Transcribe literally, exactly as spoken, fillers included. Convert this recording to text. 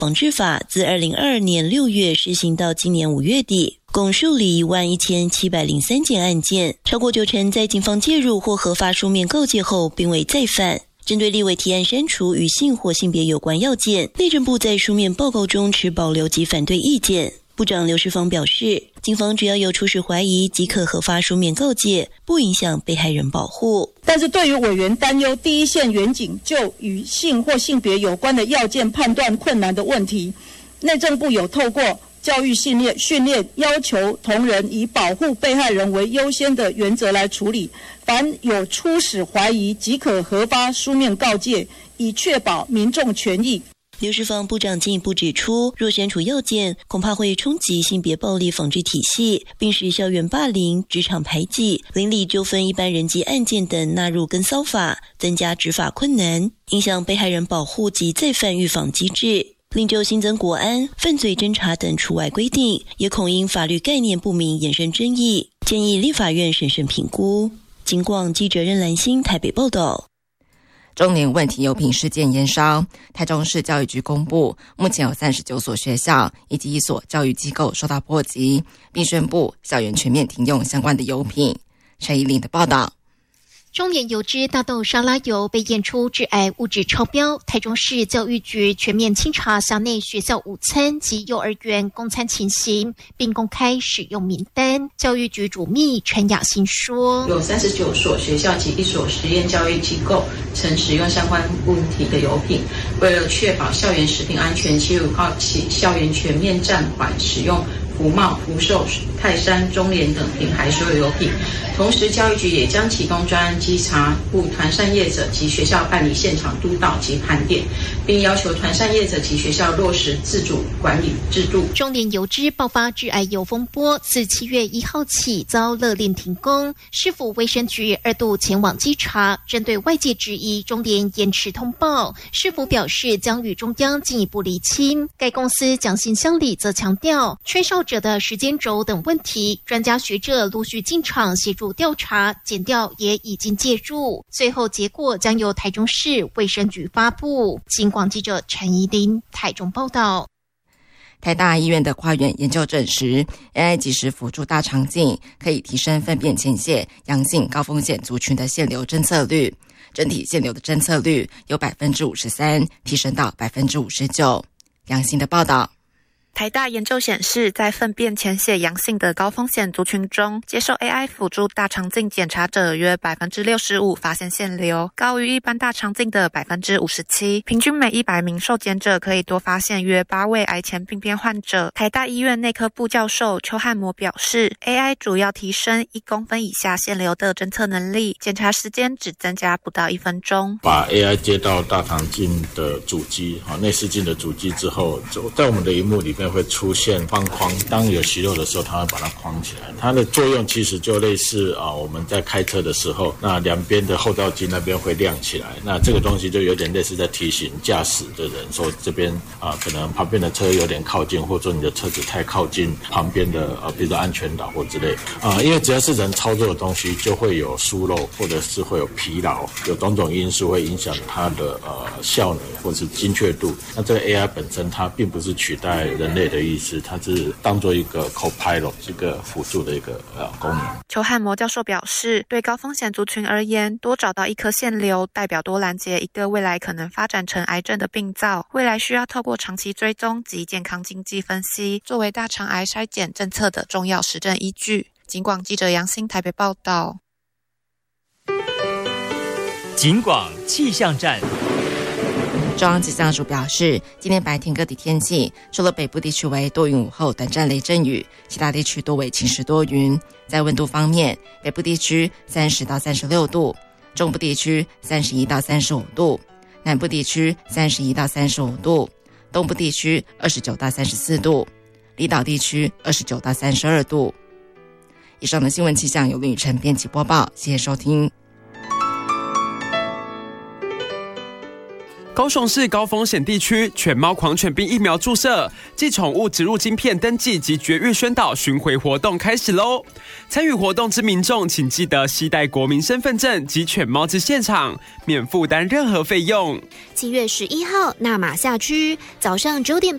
防治法自二零二二年六月施行到今年五月底，共受理一万一千七百零三件案件，超过九成在警方介入或核发书面告诫后并未再犯。针对立委提案删除与性或性别有关要件，内政部在书面报告中持保留及反对意见。部长刘世芳表示，警方只要有初始怀疑即可核发书面告诫，不影响被害人保护。 但是对于委员担忧第一线员警就与性或性别有关的要件判断困难的问题，内政部有透过教育训练训练要求同仁以保护被害人为优先的原则来处理，凡有初始怀疑即可核发书面告诫，以确保民众权益。 刘世芳部长进一步指出，若删除要件，恐怕会冲击性别暴力防治体系，并使校园霸凌、职场排挤、邻里纠纷、一般人际案件等纳入跟骚法，增加执法困难，影响被害人保护及再犯预防机制。另就新增国安、犯罪侦查等除外规定，也恐因法律概念不明衍生争议，建议立法院审慎评估。警广记者任兰心台北报道。 中年问题油品事件延烧，台中市教育局公布，目前有三十九所学校以及一所教育机构受到波及，并宣布校园全面停用相关的油品。陈怡玲的报道。 中年油脂大豆沙拉油被验出致癌物质超标，台中市教育局全面清查辖内学校午餐及幼儿园供餐情形，并公开使用名单。教育局主秘陈雅欣说， 有三十九所学校及一所实验教育机构曾使用相关问题的油品，为了确保校园食品安全，七月五号起校园全面暂缓使用福茂、福寿、泰山、中联等品牌所有油品。同时，教育局也将启动专案稽查部团膳业者及学校办理现场督导及盘点，并要求团膳业者及学校落实自主管理制度。 中联油脂爆发致癌油风波，自七月一号起遭勒令停工。市府卫生局二度前往稽查，针对外界质疑中联延迟通报，市府表示将与中央进一步厘清。该公司蒋信乡里则强调，吹哨者的时间轴等问题，专家学者陆续进场协助调查，检调也已经介入，最后结果将由台中市卫生局发布。警广记者陈怡琳台中报道。 台大医院的跨院研究证实 ，A I 即时辅助大肠镜可以提升粪便前血阳性高风险族群的腺瘤侦测率，整体腺瘤的侦测率由 百分之五十三 提升到 百分之五十九。杨欣的报道。 台大研究显示，在粪便潜血阳性的高风险族群中，接受 A I 辅助大肠镜检查者约 百分之六十五 发现腺瘤，高于一般大肠镜的 百分之五十七， 平均每一百名受检者可以多发现约八位癌前病变患者。台大医院内科部教授邱汉模表示， A I 主要提升一公分以下腺瘤的侦测能力，检查时间只增加不到一分钟。 把 A I 接到大肠镜的主机、内视镜的主机之后，在我们的萤幕里面会出现方框，当有息肉的时候，它会把它框起来。它的作用其实就类似啊，我们在开车的时候，那两边的后照镜那边会亮起来。那这个东西就有点类似在提醒驾驶的人说，这边啊，可能旁边的车有点靠近，或者说你的车子太靠近旁边的啊，比如说安全岛或之类啊，因为只要是人操作的东西，就会有疏漏，或者是会有疲劳，有种种因素会影响它的呃效能或是精确度。那这个 A I 本身它并不是取代人类的意思，它是当做一个 co-pilot 这个辅助的一个呃功能。 邱汉模教授表示，对高风险族群而言，多找到一颗腺瘤代表多拦截一个未来可能发展成癌症的病灶，未来需要透过长期追踪及健康经济分析，作为大肠癌筛检政策的重要实证依据。警广记者杨欣台北报道。 警广气象站。 中央气象署表示，今天白天各地天气，除了北部地区为多云午后短暂雷阵雨，其他地区多为晴时多云。在温度方面，北部地区三十到三十六度，中部地区三十一到三十五度，南部地区三十一到三十五度，东部地区二十九到三十四度，离岛地区二十九到三十二度。以上的新闻气象由林雨晨编辑播报，谢谢收听。 高雄市高风险地区犬猫狂犬病疫苗注射暨宠物植入晶片登记及绝育宣导巡回活动开始喽！参与活动之民众，请记得携带国民身份证及犬猫至现场，免负担任何费用。 七月十一号，纳马夏区早上九点半。